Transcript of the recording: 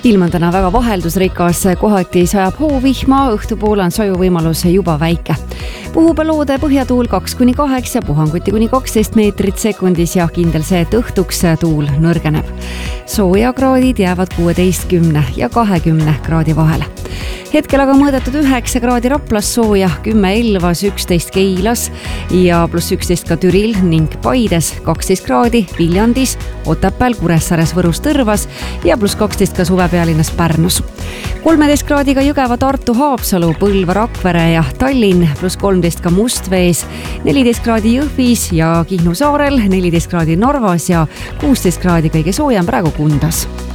Ilm on täna väga vaheldusrikas, kohati sajab hoovihma, õhtupoole on saju võimalus juba väike. Puhub loode põhjatuul 2-8, puhanguti kuni 12 meetrit sekundis ja kindel see, et õhtuks tuul nõrgeneb. Soojakraadid jäävad 16 ja 20 kraadi vahele. Hetkel aga mõõdetud 9 kraadi Raplas sooja, 10 Elvas, 11 Keilas ja pluss 11 ka Türil ning Paides, 12 kraadi Viljandis, Otepääl, Kuressaares, Võrus, Tõrvas ja pluss 12 ka suvepealinnas Pärnus. 13 kraadiga Jõgeva, Tartu, Haapsalu, Põlva, Rakvere ja Tallinn, pluss 13 ka Mustvees, 14 kraadi Jõhvis ja Kihnu saarel, 14 kraadi Narvas ja 16 kraadi kõige soojem praegu Kundas.